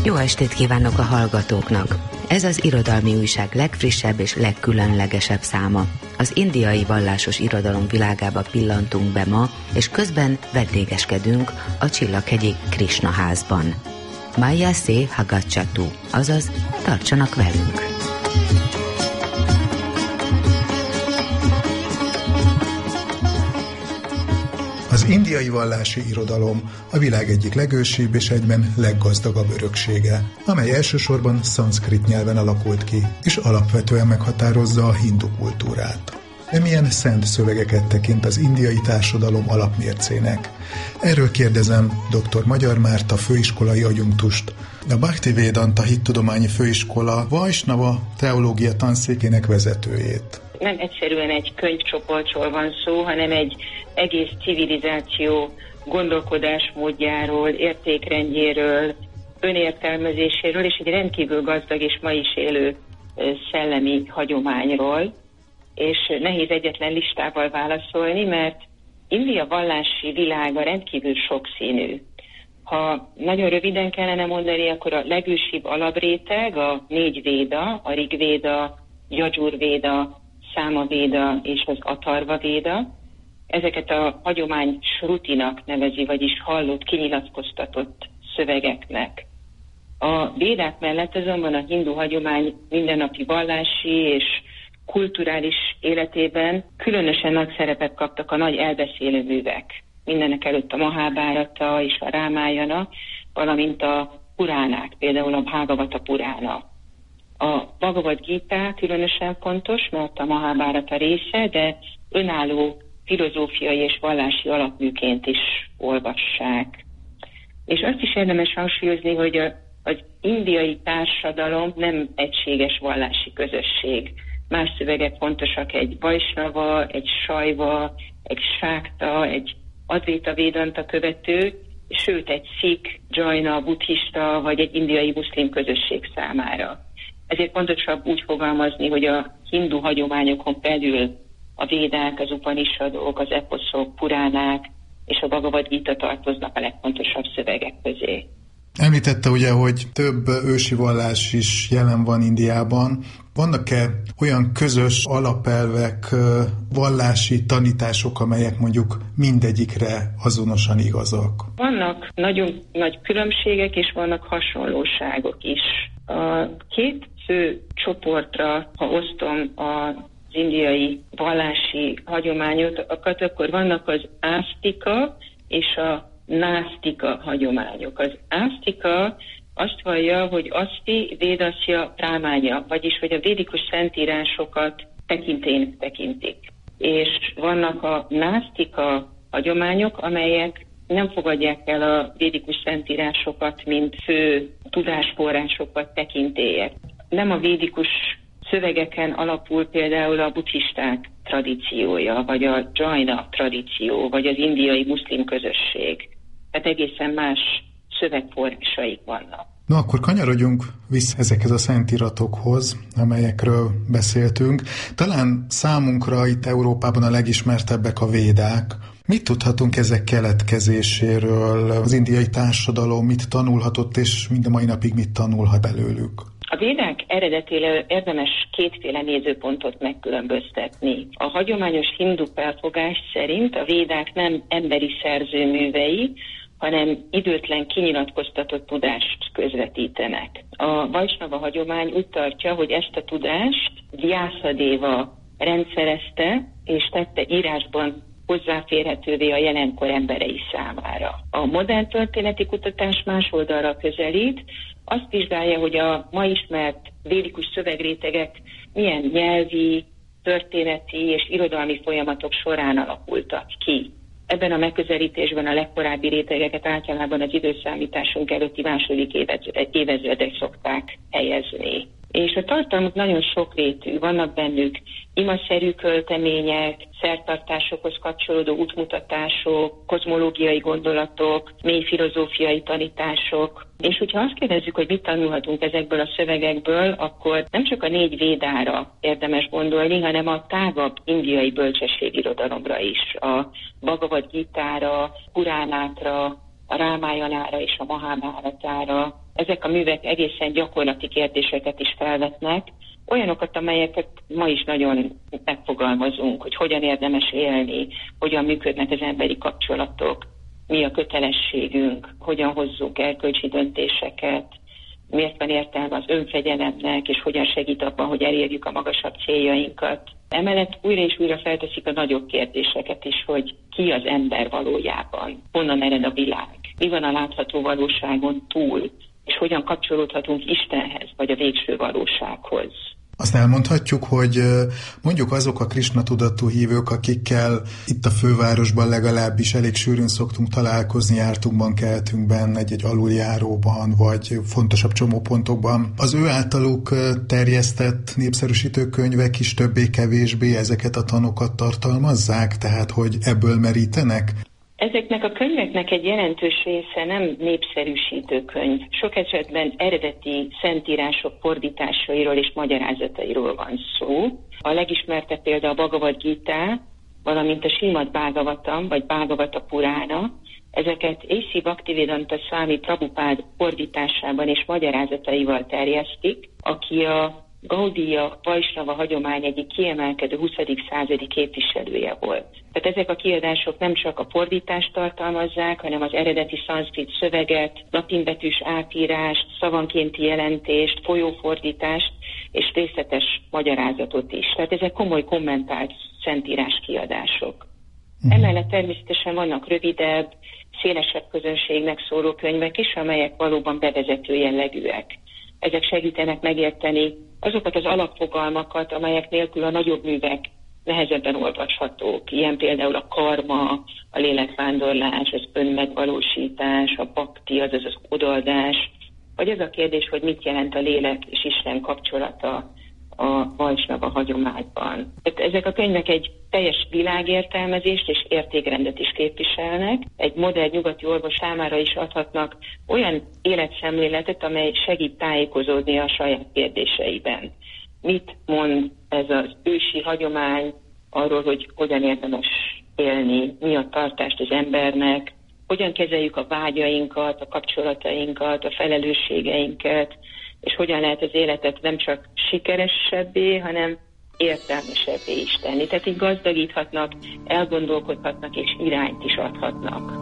Jó estét kívánok a hallgatóknak! Ez az Irodalmi Újság legfrissebb és legkülönlegesebb száma. Az indiai vallásos irodalom világába pillantunk be ma, és közben vendégeskedünk a Csillaghegyi Krishna házban. Maya se hagacchatu, azaz tartsanak velünk! Az indiai vallási irodalom a világ egyik legősibb és egyben leggazdagabb öröksége, amely elsősorban szanszkrit nyelven alakult ki, és alapvetően meghatározza a hindu kultúrát. De milyen szent szövegeket tekint az indiai társadalom alapmércének? Erről kérdezem dr. Magyar Márta főiskolai adjunktust, a Bhaktivedanta Hittudományi Főiskola Vajsnava teológia tanszékének vezetőjét. Nem egyszerűen egy könyvcsoportról van szó, hanem egy egész civilizáció gondolkodásmódjáról, értékrendjéről, önértelmezéséről, és egy rendkívül gazdag és ma is élő szellemi hagyományról. És nehéz egyetlen listával válaszolni, mert India vallási világa rendkívül sokszínű. Ha nagyon röviden kellene mondani, akkor a legősibb alapréteg a 4 véda, a Rigvéda, Jajurvéda, Számavéda és az Atharva véda. Ezeket a hagyomány srutinak nevezi, vagyis hallott, kinyilatkoztatott szövegeknek. A védák mellett azonban a hindu hagyomány mindennapi vallási és kulturális életében különösen nagy szerepet kaptak a nagy elbeszélő művek. Mindenek előtt a Mahábhárata és a Rámájana, valamint a puránák, például a Bhagavata Purána. A Bhagavad Gita különösen fontos, mert a Mahábhárata része, de önálló filozófiai és vallási alapműként is olvassák. És azt is érdemes hangsúlyozni, hogy az indiai társadalom nem egységes vallási közösség. Más szövegek fontosak, egy Vajsnava, egy Sajva, egy Sákta, egy Advaita Vedanta követő, sőt egy Szikh, Jaina, buddhista vagy egy indiai muszlim közösség számára. Ezért fontosabb úgy fogalmazni, hogy a hindu hagyományokon belül a védák, az upanissadok, az eposzok, puránák és a Bhagavad Gita tartoznak a legfontosabb szövegek közé. Említette ugye, hogy több ősi vallás is jelen van Indiában. Vannak-e olyan közös alapelvek, vallási tanítások, amelyek mondjuk mindegyikre azonosan igazak? Vannak nagyon nagy különbségek, és vannak hasonlóságok is. A 2 fő csoportra, ha osztom az indiai vallási hagyományokat, akkor vannak az ásztika és a násztika hagyományok. Az ásztika azt vallja, hogy aszti védasya prámánya, vagyis hogy a védikus szentírásokat tekintélynek tekintik. És vannak a násztika hagyományok, amelyek nem fogadják el a védikus szentírásokat, mint fő tudásforrásokat, tekintélyek. Nem a védikus szövegeken alapul például a buddhisták tradíciója, vagy a Jaina tradíció, vagy az indiai muszlim közösség. Tehát egészen más szövegforrásaik vannak. Na akkor kanyarodjunk vissza ezekhez a szentíratokhoz, amelyekről beszéltünk. Talán számunkra itt Európában a legismertebbek a védák. Mit tudhatunk ezek keletkezéséről? Az indiai társadalom mit tanulhatott, és mind a mai napig mit tanulhat belőlük? A védák eredetéről érdemes 2 nézőpontot megkülönböztetni. A hagyományos hindu felfogás szerint a védák nem emberi szerzőművei, hanem időtlen kinyilatkoztatott tudást közvetítenek. A Vajsnava hagyomány úgy tartja, hogy ezt a tudást Vyászadéva rendszerezte, és tette írásban hozzáférhetővé a jelenkor emberei számára. A modern történeti kutatás más oldalra közelít, azt vizsgálja, hogy a ma ismert védikus szövegrétegek milyen nyelvi, történeti és irodalmi folyamatok során alakultak ki. Ebben a megközelítésben a legkorábbi rétegeket általában az időszámításunk előtti második évezredek szokták helyezni. És a tartalmuk nagyon sokrétű, vannak bennük imaszerű költemények, szertartásokhoz kapcsolódó útmutatások, kozmológiai gondolatok, mély filozófiai tanítások. És hogyha azt kérdezzük, hogy mit tanulhatunk ezekből a szövegekből, akkor nem csak a 4 védára érdemes gondolni, hanem a tágabb indiai bölcsességirodalomra is, a Bhagavad Gitára, Puránákra, a Rámájanára és a Mahábháratára. Ezek a művek egészen gyakorlati kérdéseket is felvetnek, olyanokat, amelyeket ma is nagyon megfogalmazunk, hogy hogyan érdemes élni, hogyan működnek az emberi kapcsolatok, mi a kötelességünk, hogyan hozzuk erkölcsi döntéseket, miért van értelme az önfegyelemnek, és hogyan segít abban, hogy elérjük a magasabb céljainkat. Emellett újra és újra felteszik a nagyobb kérdéseket is, hogy ki az ember valójában, honnan ered a világ, mi van a látható valóságon túl, és hogyan kapcsolódhatunk Istenhez, vagy a végső valósághoz. Azt elmondhatjuk, hogy mondjuk azok a Krisna tudatú hívők, akikkel itt a fővárosban legalábbis elég sűrűn szoktunk találkozni, jártunkban, keltünkben, egy aluljáróban, vagy fontosabb csomópontokban, az ő általuk terjesztett népszerűsítő könyvek is többé-kevésbé ezeket a tanokat tartalmazzák, tehát hogy ebből merítenek? Ezeknek a könyveknek egy jelentős része nem népszerűsítő könyv. Sok esetben eredeti szentírások fordításairól és magyarázatairól van szó. A legismertebb példa a Bhagavad Gita, valamint a Srimad Bhagavatam, vagy Bhagavata Purána. Ezeket A.C. Bhaktivedanta Swami Prabhupád fordításában és magyarázataival terjesztik, aki a Gaudiya Vaisnava hagyomány egyik kiemelkedő 20. századi képviselője volt. Tehát ezek a kiadások nem csak a fordítást tartalmazzák, hanem az eredeti szanszkrit szöveget, latinbetűs átírást, szavankénti jelentést, folyófordítást és részletes magyarázatot is. Tehát ezek komoly kommentált szentírás kiadások. Emellett természetesen vannak rövidebb, szélesebb közönségnek szóló könyvek is, amelyek valóban bevezető jellegűek. Ezek segítenek megérteni azokat az alapfogalmakat, amelyek nélkül a nagyobb művek nehezebben olvashatók. Ilyen például a karma, a lélekvándorlás, az önmegvalósítás, a bhakti, azaz az odaadás, vagy az a kérdés, hogy mit jelent a lélek és Isten kapcsolata a Vaisnava hagyományban. Ezek a könyvek egy teljes világértelmezést és értékrendet is képviselnek. Egy modern nyugati orvos számára is adhatnak olyan életszemléletet, amely segít tájékozódni a saját kérdéseiben. Mit mond ez az ősi hagyomány arról, hogy hogyan érdemes élni, mi a tartást az embernek, hogyan kezeljük a vágyainkat, a kapcsolatainkat, a felelősségeinket, és hogyan lehet az életet nem csak sikeresebbé, hanem értelmesebbé is tenni. Tehát így gazdagíthatnak, elgondolkodhatnak és irányt is adhatnak.